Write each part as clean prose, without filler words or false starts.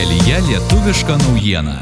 Kelyje lietuviška naujiena.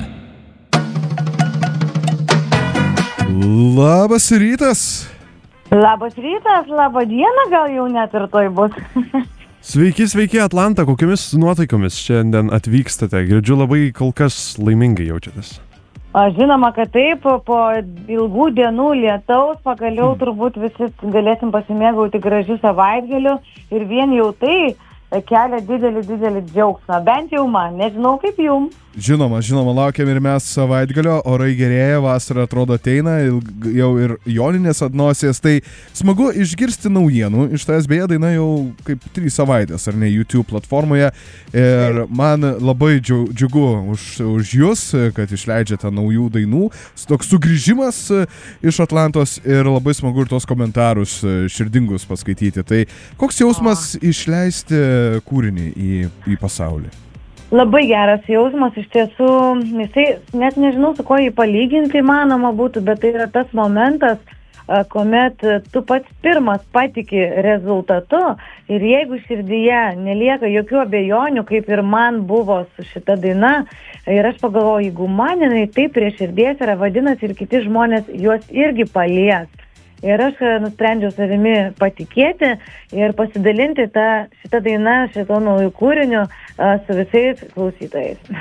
Labas rytas. Labas rytas, laba diena, gal jau net ir toj bus. Sveiki, Atlanta, kokiamis nuotaikomis šiandien atvykstate? Girdžiu, labai kol kas laimingai jaučiatės. Žinoma, kad taip, po ilgų dienų lietaus pagaliau turbūt visi galėsim pasimėgauti gražių savaitgalių ir vien jau tai kelia didelį džiaugsmą, bent jau man, nežinau kaip jums. Žinoma, laukiam ir mes savaitgalio, orai gerėja, vasara atrodo ateina, jau ir joninės atnosės, tai smagu išgirsti naujienų, iš tavęs beje daina jau kaip 3 savaitės, ar ne, YouTube platformoje, ir man labai džiugu už jūs, kad išleidžiate naujų dainų, toks sugrįžimas iš Atlantos ir labai smagu ir tos komentarus širdingus paskaityti, tai koks jausmas išleisti kūrinį į pasaulį? Labai geras jausmas, iš tiesų, jisai, net nežinau, su kuo jį palyginti įmanoma būtų, bet tai yra tas momentas, kuomet tu pats pirmas patiki rezultatu ir jeigu širdyje nelieka jokių abejonių, kaip ir man buvo su šita daina, ir aš pagalvoju, jeigu man jinai taip prie širdies yra, vadinasi ir kiti žmonės juos irgi palies. Ir aš nusprendžiau savimi patikėti ir pasidalinti šitą dainą, šito naujų kūrinių su visais klausytojais.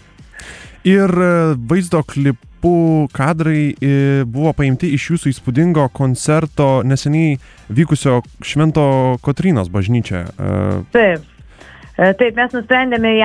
Ir vaizdo klipų kadrai buvo paimti iš jūsų įspūdingo koncerto neseniai vykusio Švento Kotrynos bažnyčioje. Taip, mes nusprendėme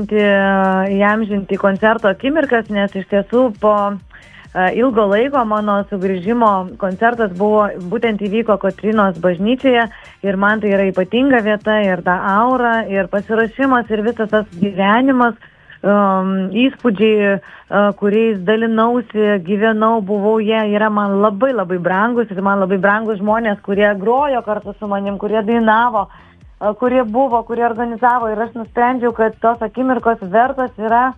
įamžinti koncerto akimirkas, nes iš tiesų po ilgo laiko mano sugrįžimo koncertas būtent įvyko Kotrynos bažnyčioje ir man tai yra ypatinga vieta ir ta aura ir pasiruošimas ir visas tas gyvenimas, įspūdžiai, kuriais dalinausi, gyvenau, buvau, jie yra man labai brangus ir man labai brangus žmonės, kurie grojo kartu su manim, kurie dainavo, kurie buvo, kurie organizavo ir aš nusprendžiau, kad tos akimirkos vertos yra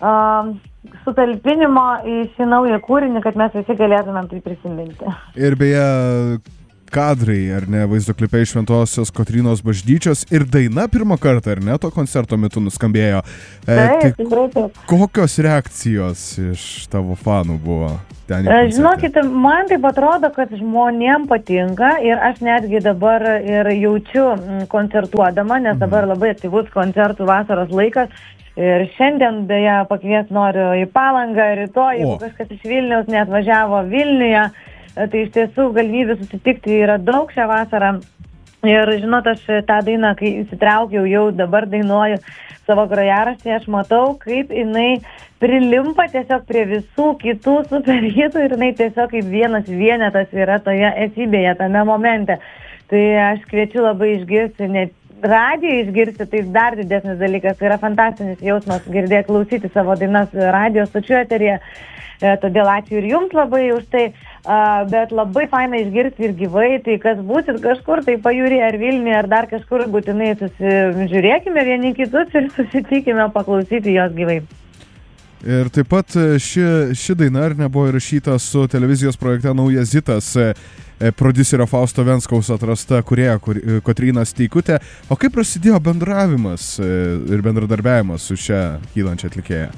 sutalpinimo į šį naują kūrinį, kad mes visi galėtumėm tai prisiminti. Ir beje, kadrai, ar ne, vaizdo klipai iš Šventosios Kotrynos bažnyčios ir daina pirmą kartą, ar ne, to koncerto metu nuskambėjo. Taip. Kokios reakcijos iš tavo fanų buvo ten? Žinokite, man taip atrodo, kad žmonėm patinka ir aš netgi dabar ir jaučiu koncertuodama, nes dabar labai aktyvus koncertų vasaros laikas. Ir šiandien beje pakvies noriu į Palangą, rytoj, jeigu kažkas iš Vilniaus neatvažiavo Vilniuje, tai iš tiesų galimybių susitikti yra daug šią vasarą. Ir žinot, aš tą dainą, kai įsitraukiau, jau dabar dainuoju savo grojaraštį, aš matau, kaip jinai prilimpa tiesiog prie visų kitų superhitų ir jinai tiesiog kaip vienas vienetas yra toje esybėje, tame momente. Tai aš kviečiu labai išgirsti net radiją išgirsti, tai dar didesnis dalykas, tai yra fantastinis jausmas girdėti, klausyti savo dainas radijo stočių eteryje, todėl ačiū ir jums labai už tai, bet labai faina išgirsti ir gyvai, tai kas būsit kažkur, tai Pajūryje ar Vilniuje ar dar kažkur, būtinai susižiūrėkime vieni kitus ir susitikime paklausyti jos gyvai. Ir taip pat ši daina ar nebuvo įrašyta su televizijos projekte Naujas Zitas, prodiuserio Fausto Venskaus atrasta kūrėja Kotryna Steikutė. O kaip prasidėjo bendravimas ir bendradarbiavimas su šia kylančia atlikėja?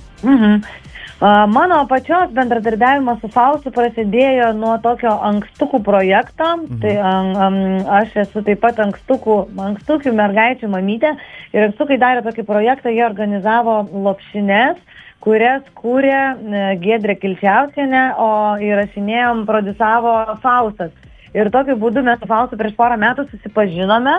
Mano pačios bendradarbiavimas su Faustu prasidėjo nuo tokio ankstukų projekto. Tai aš esu taip pat ankstukių mergaičių mamytė ir ankstukai darė tokį projektą, jie organizavo lopšines, kurias kūrė Giedrė Kilčiauskienė, o įrašinėjom, produsavo Faustas. Ir tokiu būdu mes su Faustu prieš porą metų susipažinome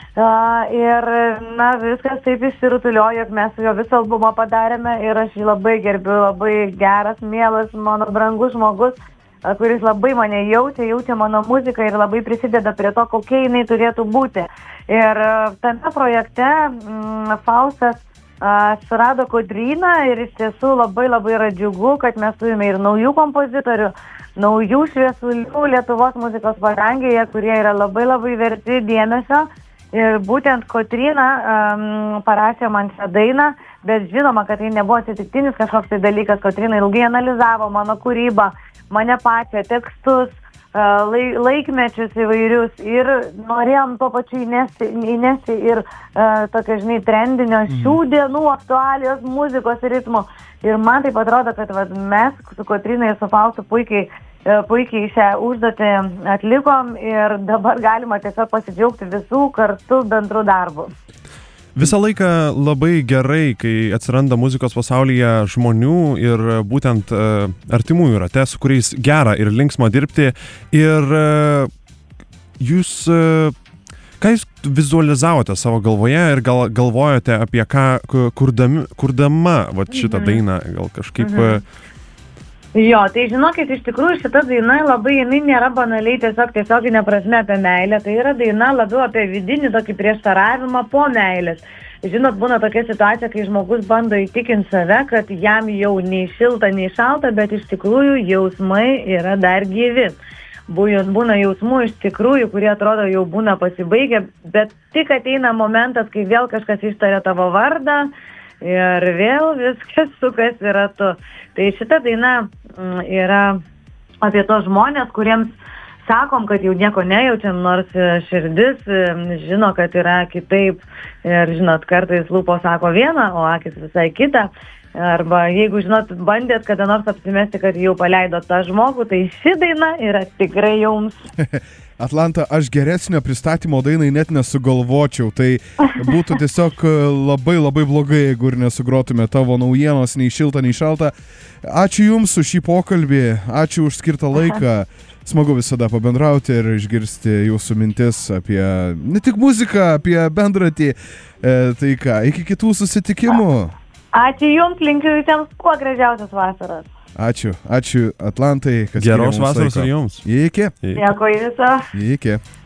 ir viskas taip išsirutuliojo, jog mes su jo visą albumą padarėme ir aš jį labai gerbiu, labai geras, mielas, mano brangus žmogus, kuris labai mane jaučia mano muziką ir labai prisideda prie to, kokia jinai turėtų būti. Ir tame projekte Faustas surado Kotryną ir iš tiesų labai yra džiugu, kad mes turime ir naujų kompozitorių, naujų šviesulių Lietuvos muzikos padangėje, kurie yra labai verti dėmesio. Ir būtent Kotryna parašė man šią dainą, bet žinoma, kad tai nebuvo atsitiktinis kažkoks tai dalykas. Kotryna ilgai analizavo mano kūrybą, mane pačią, tekstus, laikmečius įvairius ir norėjom tuo pačiu įnesti ir tokio, žinai, trendinio šių dienų aktualijos muzikos ritmo. Ir man taip atrodo, kad mes su Kotryna ir su Faustu puikiai šią užduotį atlikom ir dabar galima tiesiog pasidžiaugti visų kartu bendrų darbų. Visą laiką labai gerai, kai atsiranda muzikos pasaulyje žmonių ir būtent artimųjų rate, su kuriais gera ir linksma dirbti. Ir jūs, ką jūs vizualizavote savo galvoje ir galvojate apie ką, kurdama šitą dainą, gal kažkaip... Jo, tai žinokit, iš tikrųjų šita daina labai, jinai nėra banaliai tiesioginė prasme apie meilę, tai yra daina labiau apie vidinį tokį prieštaravimą po meilės. Žinot, būna tokia situacija, kai žmogus bando įtikinti save, kad jam jau nei šilta, nei šalta, bet iš tikrųjų jausmai yra dar gyvi. Būna jausmų iš tikrųjų, kurie atrodo jau būna pasibaigę, bet tik ateina momentas, kai vėl kažkas ištaria tavo vardą, ir vėl viskas sukasi ratu. Tai šita daina yra apie tos žmonės, kuriems sakom, kad jau nieko nejaučiam, nors širdis žino, kad yra kitaip. Ir žinot, kartais lūpos sako vieną, o akis visai kitą. Arba jeigu, žinot, bandėt kada nors apsimesti, kad jau paleidot tą žmogų, tai ši daina yra tikrai jums. Atlanta, aš geresnio pristatymo dainai net nesugalvočiau, tai būtų tiesiog labai blogai, jeigu ir nesugrotume tavo naujienos, nei šilta, nei šalta. Ačiū Jums už šį pokalbį, ačiū už skirtą laiką. Smagu visada pabendrauti ir išgirsti Jūsų mintis apie ne tik muziką, apie bendratį. Tai ką, iki kitų susitikimų. Ačiū Jums, linkiu visiems kuo gražiausios vasaros. Ačiū Atlantai. Geros vasaros ir Jums. Iki. Dėkui viso. Iki.